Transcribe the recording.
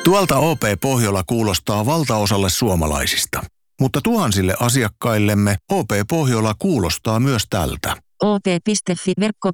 Tuolta OP Pohjola kuulostaa valtaosalle suomalaisista, mutta tuhansille asiakkaillemme OP Pohjola kuulostaa myös tältä. op.fi